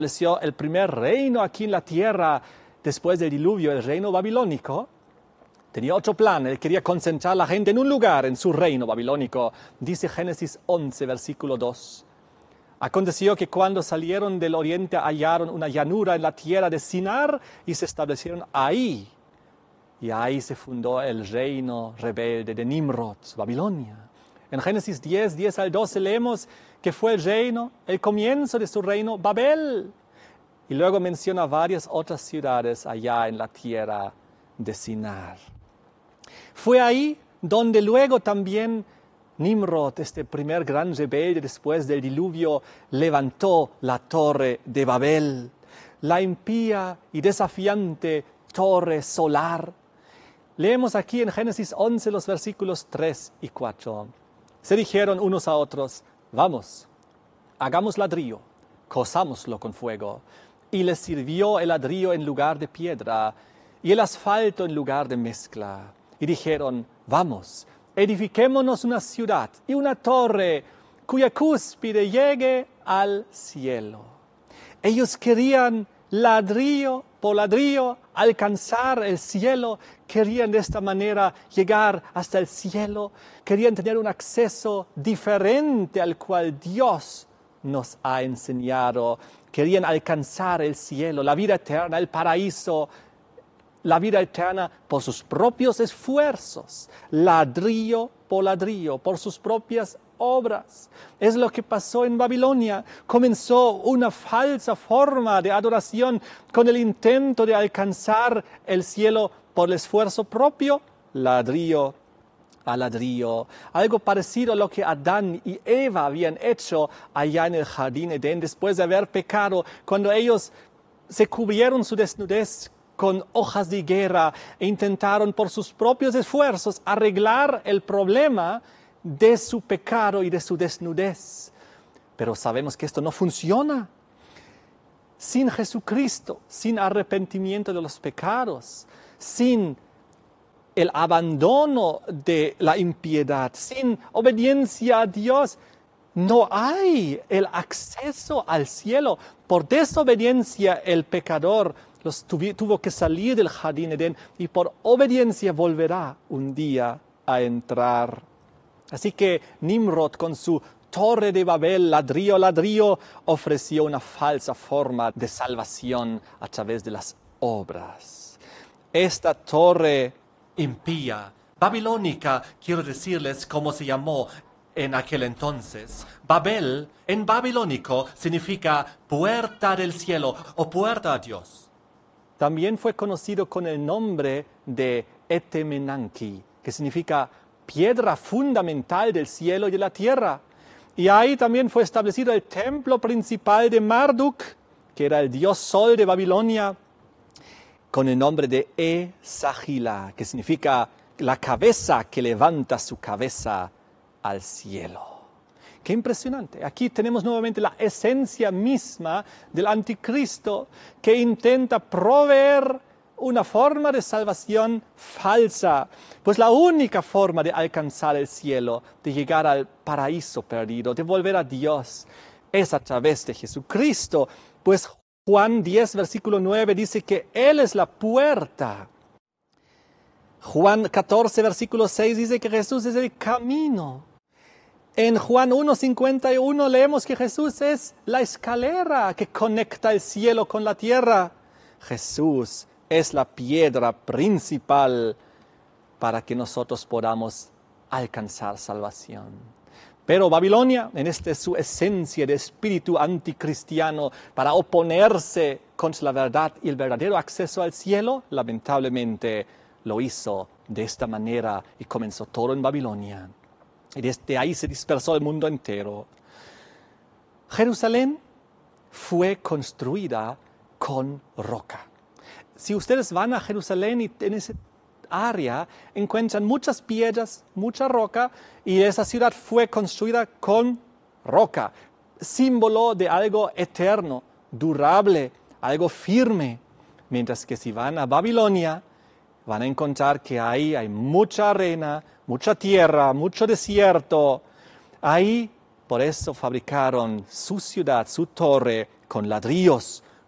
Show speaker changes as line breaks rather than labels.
estableció el primer reino aquí en la tierra después del diluvio, el reino babilónico, tenía otro plan. Él quería concentrar a la gente en un lugar, en su reino babilónico. Dice Génesis 11, versículo 2. Aconteció que cuando salieron del oriente hallaron una llanura en la tierra de Sinar y se establecieron ahí. Y ahí se fundó el reino rebelde de Nimrod, Babilonia. En Génesis 10, 10 al 12 leemos que fue el reino, el comienzo de su reino, Babel. Y luego menciona varias otras ciudades allá en la tierra de Sinar. Fue ahí donde luego también Nimrod, este primer gran rebelde después del diluvio, levantó la torre de Babel, la impía y desafiante torre solar. Leemos aquí en Génesis 11 los versículos 3 y 4. Se dijeron unos a otros, vamos, hagamos ladrillo, cozámoslo con fuego. Y les sirvió el ladrillo en lugar de piedra y el asfalto en lugar de mezcla. Y dijeron, vamos, edifiquémonos una ciudad y una torre cuya cúspide llegue al cielo. Ellos querían ladrillo por ladrillo alcanzar el cielo, querían de esta manera llegar hasta el cielo, querían tener un acceso diferente al cual Dios nos ha enseñado, querían alcanzar el cielo, la vida eterna, el paraíso, la vida eterna por sus propios esfuerzos, ladrillo por ladrillo, por sus propias obras. Es lo que pasó en Babilonia. Comenzó una falsa forma de adoración con el intento de alcanzar el cielo por el esfuerzo propio, ladrillo a ladrillo. Algo parecido a lo que Adán y Eva habían hecho allá en el jardín Edén después de haber pecado, cuando ellos se cubrieron su desnudez con hojas de higuera e intentaron por sus propios esfuerzos arreglar el problema de su pecado y de su desnudez. Pero sabemos que esto no funciona. Sin Jesucristo, sin arrepentimiento de los pecados, sin el abandono de la impiedad, sin obediencia a Dios, no hay el acceso al cielo. Por desobediencia el pecador tuvo que salir del jardín Edén y por obediencia volverá un día a entrar. Así que Nimrod con su torre de Babel, ladrillo a ladrillo, ofreció una falsa forma de salvación a través de las obras. Esta torre impía, babilónica, quiero decirles cómo se llamó en aquel entonces. Babel, en babilónico, significa puerta del cielo o puerta a Dios. También fue conocido con el nombre de Etemenanki, que significa piedra fundamental del cielo y de la tierra. Y ahí también fue establecido el templo principal de Marduk, que era el dios sol de Babilonia, con el nombre de E-Sahila, que significa la cabeza que levanta su cabeza al cielo. ¡Qué impresionante! Aquí tenemos nuevamente la esencia misma del anticristo que intenta proveer una forma de salvación falsa. Pues la única forma de alcanzar el cielo, de llegar al paraíso perdido, de volver a Dios, es a través de Jesucristo. Pues Juan 10, versículo 9 dice que Él es la puerta. Juan 14, versículo 6 dice que Jesús es el camino. En Juan 1:51 leemos que Jesús es la escalera que conecta el cielo con la tierra. Jesús es la piedra principal para que nosotros podamos alcanzar salvación. Pero Babilonia, en su esencia de espíritu anticristiano, para oponerse contra la verdad y el verdadero acceso al cielo, lamentablemente lo hizo de esta manera y comenzó todo en Babilonia. Y desde ahí se dispersó el mundo entero. Jerusalén fue construida con roca. Si ustedes van a Jerusalén y en esa área encuentran muchas piedras, mucha roca, y esa ciudad fue construida con roca, símbolo de algo eterno, durable, algo firme. Mientras que si van a Babilonia, van a encontrar que ahí hay mucha arena, mucha tierra, mucho desierto. Ahí, por eso fabricaron su ciudad, su torre, con ladrillos